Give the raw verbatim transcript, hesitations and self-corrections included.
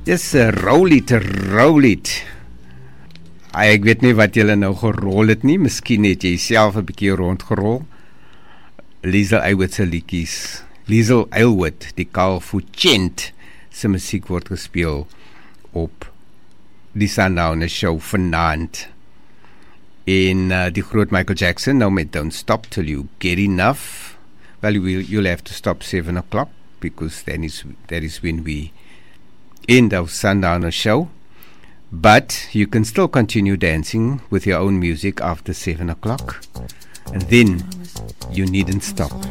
Dis 'n rolliet, rolliet. Ek weet nie wat julle nou gerol het nie. Miskien het jy self 'n bietjie rondgerol. Liesel Aylward se liedjies. Liesel Aylward, die Carl Fouchent se musiek word gespeel op die Sundowner Show vanaand. En uh, die groot Michael Jackson, nou met Don't Stop Till You Get Enough. Well, you will, you'll have to stop seven o'clock because then is, that is when we end our Sundowner Show. But you can still continue dancing with your own music after seven o'clock. And then you needn't stop.